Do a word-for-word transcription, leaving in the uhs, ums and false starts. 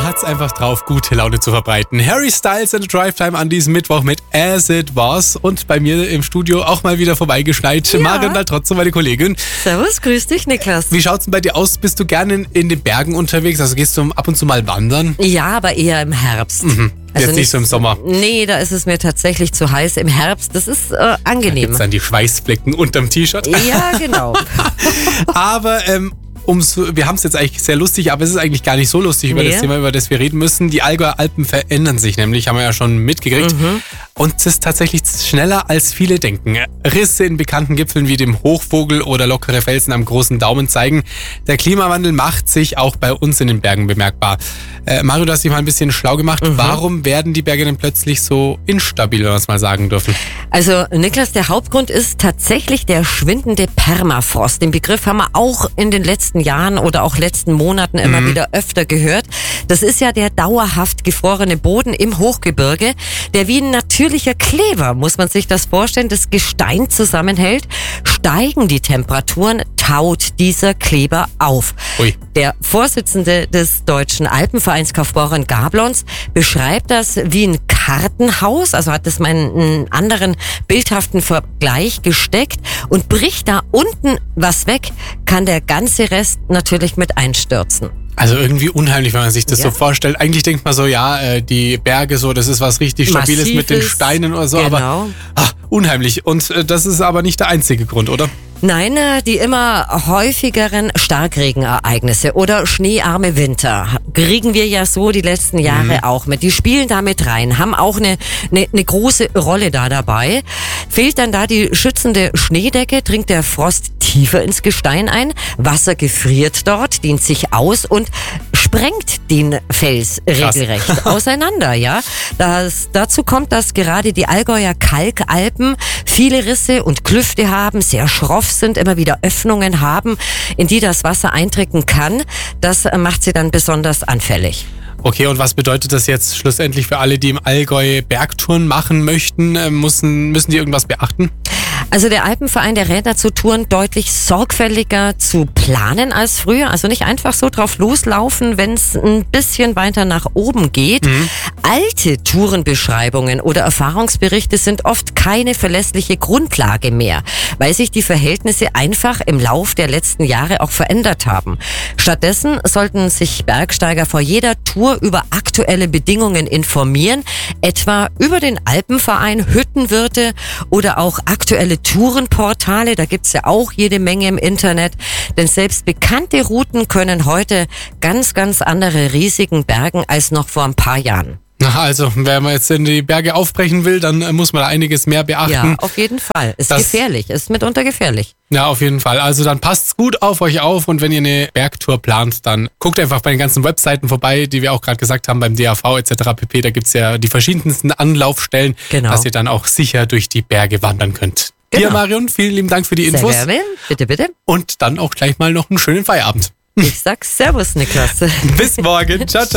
er hat's einfach drauf, gute Laune zu verbreiten. Harry Styles in the Drive Time an diesem Mittwoch mit As It Was und bei mir im Studio auch mal wieder vorbeigeschneit. Ja. Marion da trotzdem, meine Kollegin. Servus, grüß dich, Niklas. Wie schaut's denn bei dir aus? Bist du gerne in, in den Bergen unterwegs? Also gehst du ab und zu mal wandern? Ja, aber eher im Herbst. Mhm. Also Jetzt nicht so im Sommer. Nee, da ist es mir tatsächlich zu heiß. Im Herbst, das ist äh, angenehm. Da gibt's dann die Schweißflecken unterm T-Shirt. Ja, genau. Aber ähm, Um's, wir haben es jetzt eigentlich sehr lustig, aber es ist eigentlich gar nicht so lustig über nee. das Thema, über das wir reden müssen. Die Allgäuer Alpen verändern sich nämlich, haben wir ja schon mitgekriegt. Mhm. Und es ist tatsächlich schneller, als viele denken. Risse in bekannten Gipfeln wie dem Hochvogel oder lockere Felsen am großen Daumen zeigen, der Klimawandel macht sich auch bei uns in den Bergen bemerkbar. Äh, Mario, du hast dich mal ein bisschen schlau gemacht. Mhm. Warum werden die Berge denn plötzlich so instabil, wenn wir es mal sagen dürfen? Also Niklas, der Hauptgrund ist tatsächlich der schwindende Permafrost. Den Begriff haben wir auch in den letzten Jahren oder auch letzten Monaten immer mhm. wieder öfter gehört. Das ist ja der dauerhaft gefrorene Boden im Hochgebirge, der wie ein natürlicher Kleber, muss man sich das vorstellen, das Gestein zusammenhält. Steigen die Temperaturen, taut dieser Kleber auf. Ui. Der Vorsitzende des Deutschen Alpenvereins Kaufbeuren Gablons beschreibt das wie ein Kartenhaus, also hat das mal in einen anderen bildhaften Vergleich gesteckt, und bricht da unten was weg, kann der ganze Rest natürlich mit einstürzen. Also irgendwie unheimlich, wenn man sich das ja. so vorstellt. Eigentlich denkt man so, ja, die Berge so, das ist was richtig Stabiles Massives, mit den Steinen oder so, genau. aber ach, unheimlich. Und das ist aber nicht der einzige Grund, oder? Nein, die immer häufigeren Starkregenereignisse oder schneearme Winter kriegen wir ja so die letzten Jahre mhm. auch mit. Die spielen da mit rein, haben auch eine, eine, eine große Rolle da dabei. Fehlt dann da die schützende Schneedecke, dringt der Frost tiefer ins Gestein ein, Wasser gefriert dort, dehnt sich aus und sprengt den Fels Krass. regelrecht auseinander, ja. Das, dazu kommt, dass gerade die Allgäuer Kalkalpen viele Risse und Klüfte haben, sehr schroff sind, immer wieder Öffnungen haben, in die das Wasser eindringen kann. Das macht sie dann besonders anfällig. Okay, und was bedeutet das jetzt schlussendlich für alle, die im Allgäu Bergtouren machen möchten? Müssen, müssen die irgendwas beachten? Also der Alpenverein, der rät dazu, Touren deutlich sorgfältiger zu planen als früher. Also nicht einfach so drauf loslaufen, wenn es ein bisschen weiter nach oben geht. Mhm. Alte Tourenbeschreibungen oder Erfahrungsberichte sind oft keine verlässliche Grundlage mehr, weil sich die Verhältnisse einfach im Lauf der letzten Jahre auch verändert haben. Stattdessen sollten sich Bergsteiger vor jeder Tour über aktuelle Bedingungen informieren, etwa über den Alpenverein, Hüttenwirte oder auch aktuelle Tourenportale, da gibt's ja auch jede Menge im Internet, denn selbst bekannte Routen können heute ganz, ganz andere Risiken bergen als noch vor ein paar Jahren. Also, wenn man jetzt in die Berge aufbrechen will, dann muss man da einiges mehr beachten. Ja, auf jeden Fall. Ist das gefährlich, ist mitunter gefährlich. Ja, auf jeden Fall. Also dann passt's gut auf euch auf, und wenn ihr eine Bergtour plant, dann guckt einfach bei den ganzen Webseiten vorbei, die wir auch gerade gesagt haben, beim D A V et cetera pp. Da gibt's ja die verschiedensten Anlaufstellen, genau. dass ihr dann auch sicher durch die Berge wandern könnt. Genau. Dir, Marion, vielen lieben Dank für die Infos. Sehr gerne. Bitte, bitte. Und dann auch gleich mal noch einen schönen Feierabend. Ich sag Servus, Niklas. Bis morgen. Ciao, ciao.